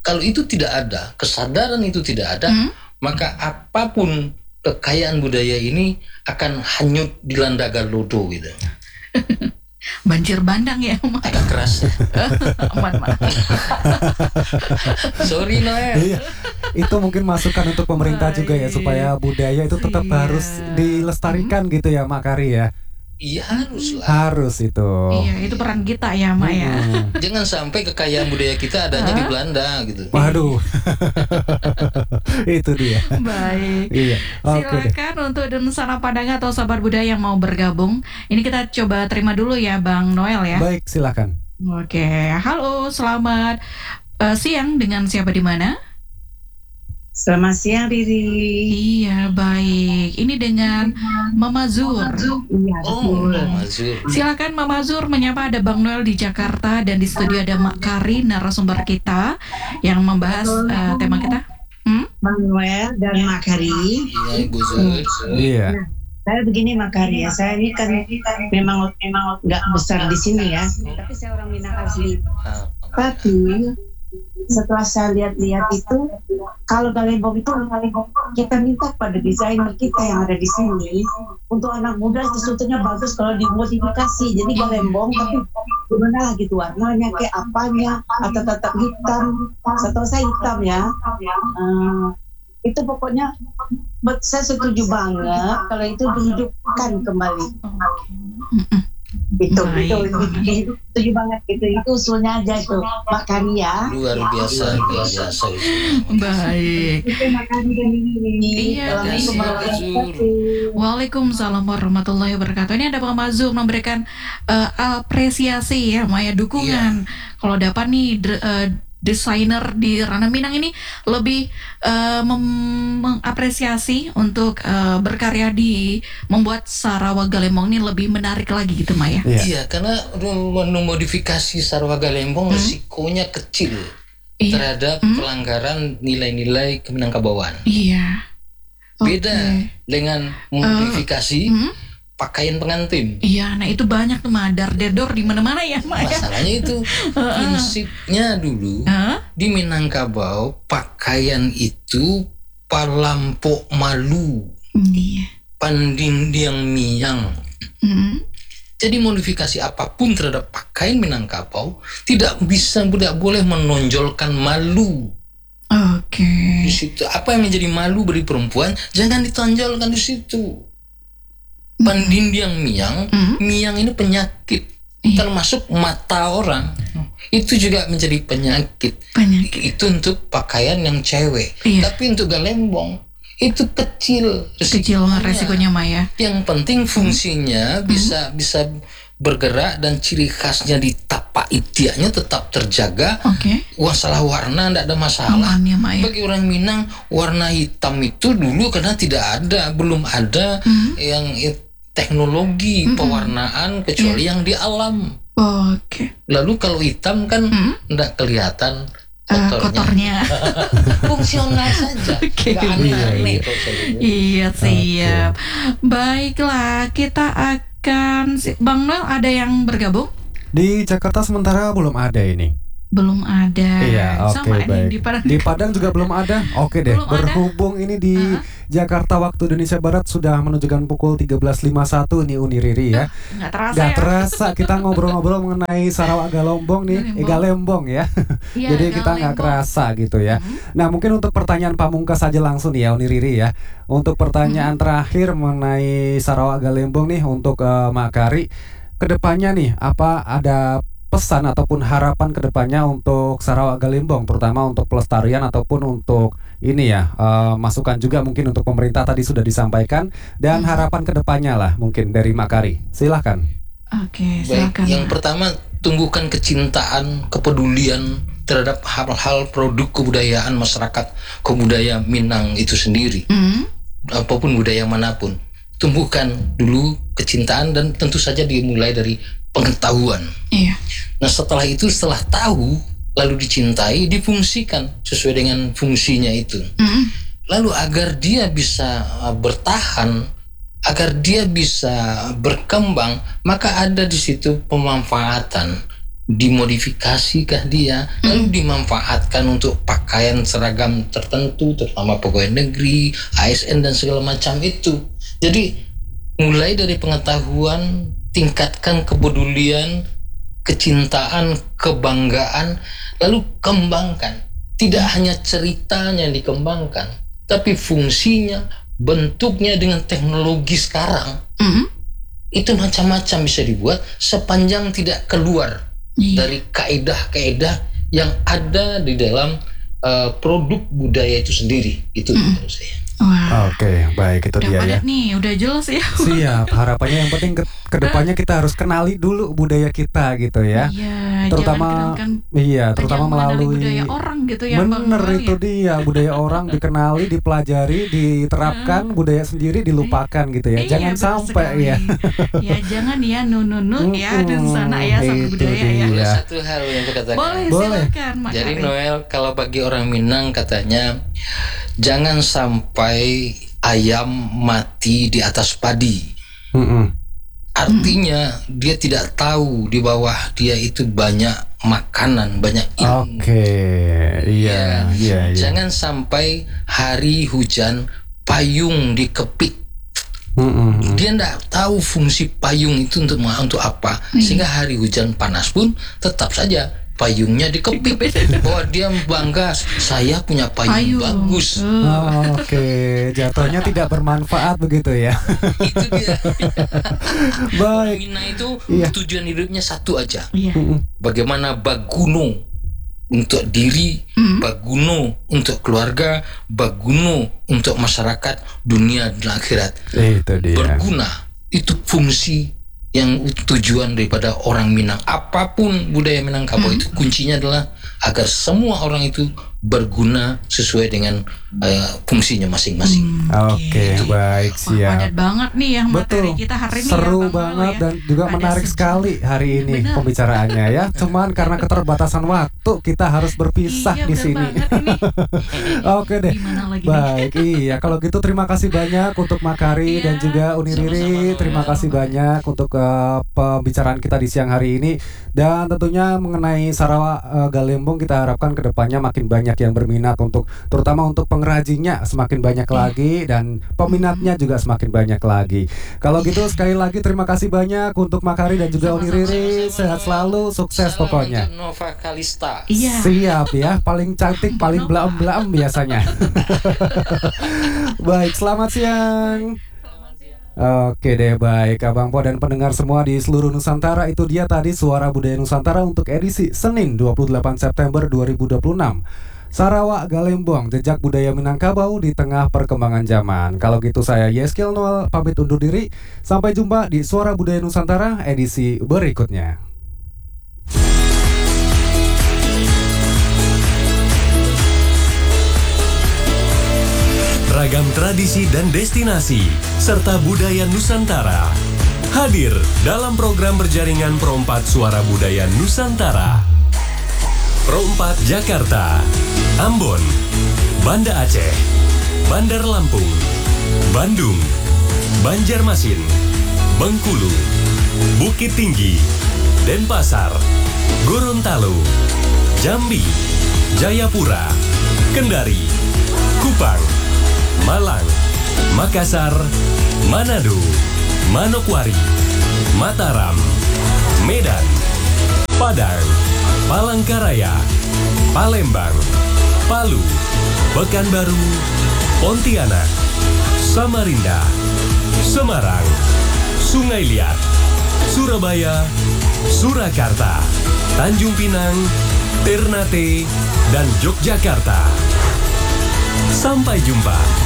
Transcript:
Kalau itu tidak ada, kesadaran itu tidak ada, maka apapun kekayaan budaya ini akan hanyut dilanda galodo gitu. Banjir bandang ya, Maya. Agak keras. Aman. Sorry Noel. Iya. Itu mungkin masukan untuk pemerintah juga ya, supaya budaya itu tetap harus dilestarikan gitu ya, Mak Kari ya. Iya harus lah. Harus itu. Iya, itu peran kita ya, Mak ya. Jangan sampai kekayaan budaya kita adanya di Belanda gitu. Waduh. Itu dia. Baik. Iya. Oke deh. Silakan untuk Densana Padang atau sahabat budaya yang mau bergabung. Ini kita coba terima dulu ya, Bang Noel ya. Baik, silakan. Oke, halo, selamat siang, dengan siapa di mana? Selamat siang Riri. Iya, baik. Ini dengan Mama Zur. Iya, Oh, betul. Mazur. Silakan Mama Zur menyapa, ada Bang Noel di Jakarta dan di studio ada Mak Kari, narasumber kita yang membahas tema kita. Bang Noel dan Mak Kari. Iya, Ibu Zur. Iya. Saya begini Mak Kari ya, saya ini kan memang nggak besar di sini ya, tapi saya orang Minang asli. Tapi setelah saya lihat-lihat itu, kalau galembong itu kita minta pada desainer kita yang ada di sini, untuk anak muda sebetulnya bagus kalau dimodifikasi. Jadi galembong tapi gimana lah gitu warnanya, kayak apanya, atau tetap hitam. Setahu saya hitam ya. Itu pokoknya saya setuju banget kalau itu dihidupkan kembali. Itu setuju banget gitu. Itu usulnya aja tuh, Mak Kari ya. Luar biasa itu. Baik. Itu Mak Kari dan ini. Iya, Assalamualaikum warahmatullahi wabarakatuh. Waalaikumsalam warahmatullahi wabarakatuh. Ini ada Bang Mazur memberikan apresiasi ya, Maya, dukungan. Kalau dapat nih desainer di ranah Minang ini lebih mengapresiasi untuk berkarya di membuat Sarawak Galembong ini lebih menarik lagi gitu, Maya. Iya, karena modifikasi Sarawak Galembong risikonya kecil terhadap pelanggaran nilai-nilai Keminangkabauan. Iya. Beda dengan modifikasi pakaian pengantin. Iya, nah itu banyak tuh madar dedor di mana-mana ya, Maya. Masalahnya itu prinsipnya dulu di Minangkabau pakaian itu palampok malu, Iya. pandindiang miang. Jadi modifikasi apapun terhadap pakaian Minangkabau tidak boleh menonjolkan malu. Oke. Di situ apa yang menjadi malu bagi perempuan jangan ditonjolkan di situ. Pandindiang miang, miang ini penyakit, termasuk mata orang. Itu juga menjadi penyakit. Itu untuk pakaian yang cewek. Tapi untuk galembong itu kecil resikonya, Maya. Yang penting fungsinya bisa bergerak dan ciri khasnya di tapak itiaknya tetap terjaga. Masalah warna tidak ada masalah. Bagi orang Minang warna hitam itu dulu karena belum ada yang teknologi pewarnaan kecuali yang di alam. Lalu kalau hitam kan tidak kelihatan kotornya. Fungsional saja. Aneh. Iya, siap. Baiklah, kita akan Bang Noel ada yang bergabung? Di Jakarta sementara belum ada ini. Belum ada. Iya, oke, sama baik. Di Padang. Di Padang juga belum ada. Oke deh. Belum Berhubung ini di Jakarta waktu Indonesia Barat sudah menunjukkan pukul 13.51 nih Uni Riri ya. Nggak terasa kita ngobrol-ngobrol mengenai Sarawak Galembong nih, Galembong ya. Iya, Jadi kita nggak kerasa gitu ya. Nah, mungkin untuk pertanyaan pamungkas saja langsung nih ya Uni Riri ya. Untuk pertanyaan terakhir mengenai Sarawak Galembong nih untuk Mak Kari, kedepannya nih apa ada pesan ataupun harapan kedepannya untuk Sarawak Galembong, terutama untuk pelestarian ataupun untuk ini ya masukan juga mungkin untuk pemerintah tadi sudah disampaikan, dan harapan kedepannya lah mungkin dari Mak Kari, silahkan. Oke, silakan. Baik, yang pertama tumbuhkan kecintaan, kepedulian terhadap hal-hal produk kebudayaan masyarakat kebudayaan Minang itu sendiri. Apapun budaya manapun, tumbuhkan dulu kecintaan dan tentu saja dimulai dari pengetahuan. Nah setelah tahu lalu dicintai, difungsikan sesuai dengan fungsinya itu. Lalu agar dia bisa bertahan, agar dia bisa berkembang, maka ada di situ pemanfaatan dimodifikasikah dia, lalu dimanfaatkan untuk pakaian seragam tertentu, terutama pegawai negeri, ASN dan segala macam itu. Jadi mulai dari pengetahuan, tingkatkan kepedulian, kecintaan, kebanggaan, lalu kembangkan. Tidak hanya ceritanya yang dikembangkan, tapi fungsinya, bentuknya dengan teknologi sekarang. Itu macam-macam bisa dibuat sepanjang tidak keluar dari kaedah-kaedah yang ada di dalam produk budaya itu sendiri. Itu menurut saya. Wah. Oke, baik, itu dia ya. Nih, udah jelas ya. Siap. Harapannya yang penting kedepannya kita harus kenali dulu budaya kita gitu ya. Iya, terutama terutama melalui budaya orang gitu ya. Bener, itu dia, budaya orang dikenali, dipelajari, diterapkan, budaya sendiri dilupakan gitu ya. Jangan sampai ya. Ya jangan ya nunun ya di sana ya sama budaya ya. Ada satu hal yang saya katakan. Boleh. Silakan. Jadi Noel, kalau bagi orang Minang katanya jangan sampai ayam mati di atas padi. Artinya dia tidak tahu di bawah dia itu banyak makanan, banyak ilmu. Iya. Jangan sampai hari hujan payung dikepit. Dia tidak tahu fungsi payung itu untuk apa. Sehingga hari hujan panas pun tetap saja payungnya dikepit, bahwa dia bangga, saya punya payung bagus. Jatuhnya tidak bermanfaat begitu ya. Itu dia. Baik. Mina itu tujuan hidupnya satu aja. Bagaimana Baguno untuk diri, Baguno untuk keluarga, Baguno untuk masyarakat, dunia dan akhirat. Itu dia. Berguna, itu fungsi yang tujuan daripada orang Minang. Apapun budaya Minangkabau itu kuncinya adalah agar semua orang itu berguna sesuai dengan fungsinya masing-masing. Oke, baik, siap. Padat banget nih ya materi kita hari ini. Seru banget dan juga menarik sekali hari ini pembicaraannya ya. Cuman karena keterbatasan waktu kita harus berpisah di sini. Oke deh. Baik, kalau gitu terima kasih banyak untuk Makari dan juga Uni Riri. Terima kasih banyak untuk pembicaraan kita di siang hari ini. Dan tentunya mengenai Sarawak Galembong kita harapkan kedepannya makin banyak yang berminat terutama untuk pengrajinnya semakin banyak lagi dan peminatnya juga semakin banyak lagi. Kalau gitu sekali lagi terima kasih banyak untuk Makari dan juga Uni Riri. Sehat selalu, sukses pokoknya. Nova Kalista. Siap ya, paling cantik, paling blaem-blaem biasanya. Baik, selamat siang. Oke deh, baik Abang Po dan pendengar semua di seluruh Nusantara. Itu dia tadi Suara Budaya Nusantara untuk edisi Senin 28 September 2026. Sarawak Galembong, jejak budaya Minangkabau di tengah perkembangan zaman. Kalau gitu saya Yeskil Noel pamit undur diri. Sampai jumpa di Suara Budaya Nusantara edisi berikutnya. Ragam tradisi dan destinasi serta budaya Nusantara hadir dalam program berjaringan Pro 4 Suara Budaya Nusantara. Pro 4 Jakarta, Ambon, Banda Aceh, Bandar Lampung, Bandung, Banjarmasin, Bengkulu, Bukit Tinggi, Denpasar, Gorontalo, Jambi, Jayapura, Kendari, Kupang, Malang, Makassar, Manado, Manokwari, Mataram, Medan, Padang, Palangkaraya, Palembang, Palu, Pekanbaru, Pontianak, Samarinda, Semarang, Sungai Liat, Surabaya, Surakarta, Tanjung Pinang, Ternate, dan Yogyakarta. Sampai jumpa.